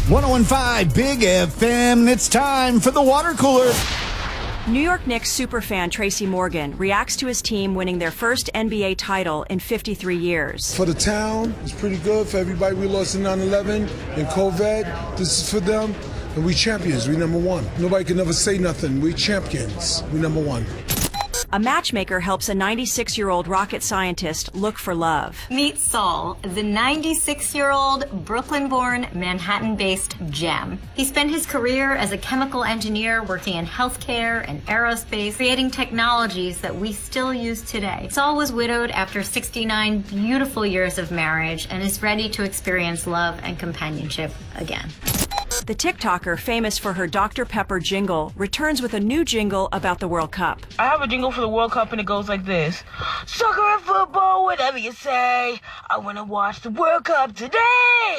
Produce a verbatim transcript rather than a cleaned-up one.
one oh one point five Big F M, and it's time for the water cooler. New York Knicks superfan Tracy Morgan reacts to his team winning their first N B A title in fifty-three years. For the town, it's pretty good. For everybody we lost in nine eleven and COVID, this is for them. And we champions. We number one. Nobody can never say nothing. We champions. We number one. A matchmaker helps a ninety-six-year-old rocket scientist look for love. Meet Saul, the ninety-six-year-old Brooklyn-born, Manhattan-based gem. He spent his career as a chemical engineer working in healthcare and aerospace, creating technologies that we still use today. Saul was widowed after sixty-nine beautiful years of marriage and is ready to experience love and companionship again. The TikToker, famous for her Doctor Pepper jingle, returns with a new jingle about the World Cup. I have a jingle for the World Cup and it goes like this. Soccer and football, whatever you say. I want to watch the World Cup today.